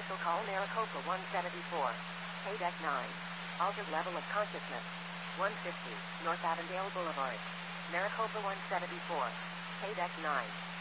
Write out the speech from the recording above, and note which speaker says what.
Speaker 1: Special call Maricopa 174. Pay deck 9. Altered level of consciousness. 150, North Avondale Boulevard. Maricopa 174. Pay deck 9.